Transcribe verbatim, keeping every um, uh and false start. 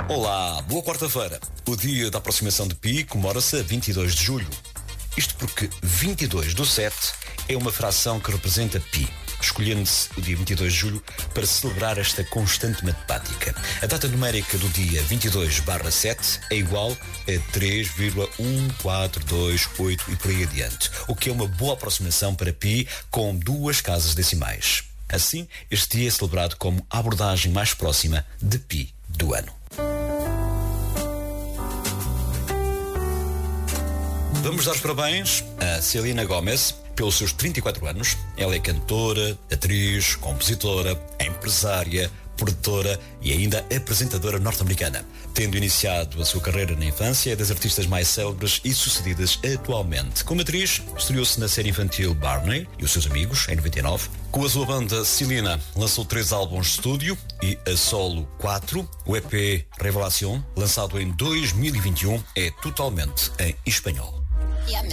Olá, boa quarta-feira. O dia da aproximação de Pi comemora-se a vinte e dois de julho. Isto porque vinte e dois do sete é uma fração que representa Pi, escolhendo-se o dia vinte e dois de julho para celebrar esta constante matemática. A data numérica do dia vinte e dois barra sete é igual a três vírgula um quatro dois oito e por aí adiante, o que é uma boa aproximação para Pi com duas casas decimais. Assim, este dia é celebrado como a abordagem mais próxima de Pi do ano. Vamos dar os parabéns a Selena Gomez pelos seus trinta e quatro anos. Ela é cantora, atriz, compositora, empresária, produtora e ainda apresentadora norte-americana. Tendo iniciado a sua carreira na infância, é das artistas mais célebres e sucedidas atualmente. Como atriz, estreou-se na série infantil Barney e os seus amigos, em noventa e nove. Com a sua banda, Selena lançou três álbuns de estúdio e a solo quatro. O E P Revelación, lançado em dois mil e vinte e um, é totalmente em espanhol. Yeah,